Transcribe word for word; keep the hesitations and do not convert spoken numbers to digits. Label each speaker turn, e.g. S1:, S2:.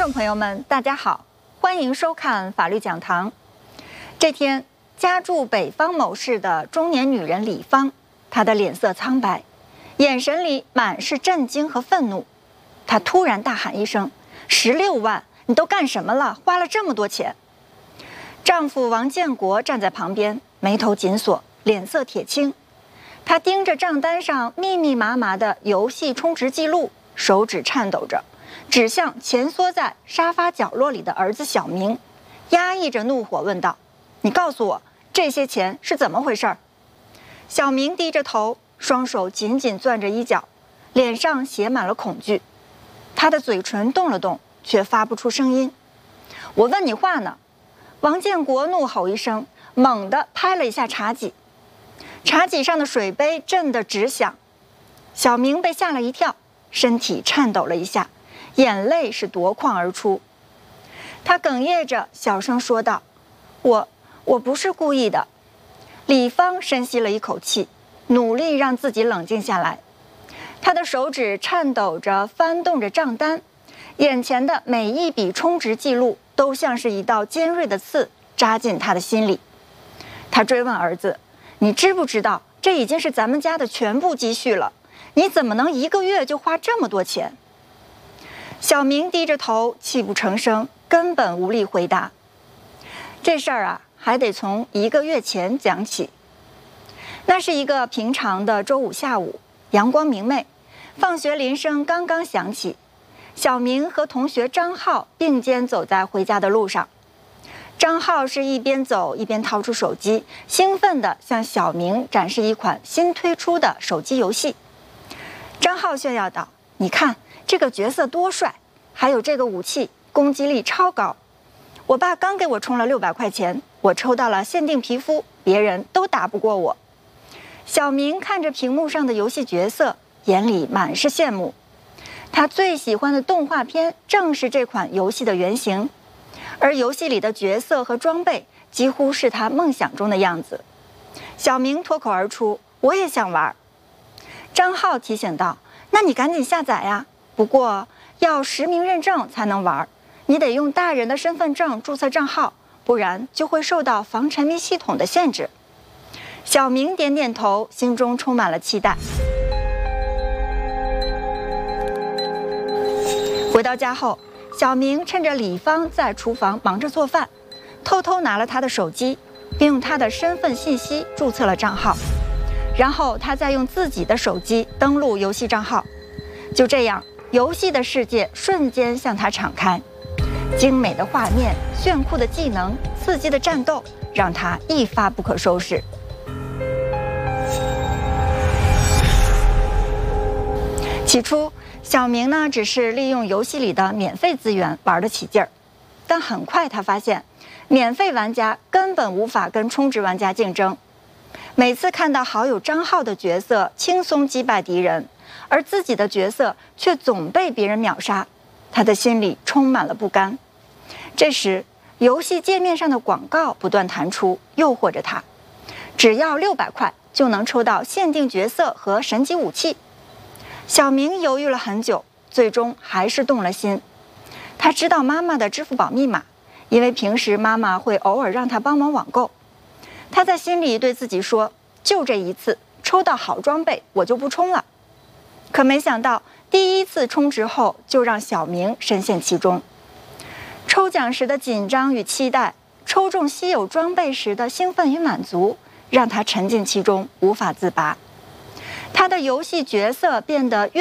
S1: 众朋友们，大家好，欢迎收看法律讲堂。这天，家住北方某市的中年女人李芳，她的脸色苍白，眼神里满是震惊和愤怒。她突然大喊一声：“十六万！你都干什么了？花了这么多钱！”丈夫王建国站在旁边，眉头紧锁，脸色铁青。他盯着账单上密密麻麻的游戏充值记录，手指颤抖着，指向蜷缩在沙发角落里的儿子小明，压抑着怒火问道：“你告诉我，这些钱是怎么回事？”小明低着头，双手紧紧攥着衣角，脸上写满了恐惧。他的嘴唇动了动，却发不出声音。“我问你话呢！”王建国怒吼一声，猛地拍了一下茶几，茶几上的水杯震得直响。小明被吓了一跳，身体颤抖了一下，眼泪是夺眶而出。他哽咽着小声说道：“我我不是故意的。”李芳深吸了一口气，努力让自己冷静下来。他的手指颤抖着翻动着账单，眼前的每一笔充值记录都像是一道尖锐的刺扎进他的心里。他追问儿子：“你知不知道这已经是咱们家的全部积蓄了？你怎么能一个月就花这么多钱？”小明低着头，泣不成声，根本无力回答。这事儿啊，还得从一个月前讲起。那是一个平常的周五下午，阳光明媚，放学铃声刚刚响起。小明和同学张浩并肩走在回家的路上。张浩是一边走一边掏出手机，兴奋地向小明展示一款新推出的手机游戏。张浩炫耀道：“你看这个角色多帅，还有这个武器攻击力超高。我爸刚给我充了六百块钱，我抽到了限定皮肤，别人都打不过我。”小明看着屏幕上的游戏角色，眼里满是羡慕。他最喜欢的动画片正是这款游戏的原型，而游戏里的角色和装备几乎是他梦想中的样子。小明脱口而出：“我也想玩。”张浩提醒道：“那你赶紧下载呀，不过要实名认证才能玩，你得用大人的身份证注册账号，不然就会受到防沉迷系统的限制。”小明点点头，心中充满了期待。回到家后，小明趁着李芳在厨房忙着做饭，偷偷拿了她的手机，并用她的身份信息注册了账号，然后他再用自己的手机登录游戏账号。就这样，游戏的世界瞬间向他敞开，精美的画面、炫酷的技能、刺激的战斗，让他一发不可收拾。起初，小明呢只是利用游戏里的免费资源玩得起劲儿，但很快他发现，免费玩家根本无法跟充值玩家竞争。每次看到好友张浩的角色轻松击败敌人，而自己的角色却总被别人秒杀，他的心里充满了不甘。这时，游戏界面上的广告不断弹出，诱惑着他，只要六百块就能抽到限定角色和神级武器。小明犹豫了很久，最终还是动了心。他知道妈妈的支付宝密码，因为平时妈妈会偶尔让他帮忙网购。他在心里对自己说：“就这一次，抽到好装备我就不充了。”可没想到，第一次充值后就让小明深陷其中。抽奖时的紧张与期待，抽中稀有装备时的兴奋与满足，让他沉浸其中无法自拔。他的游戏角色变得越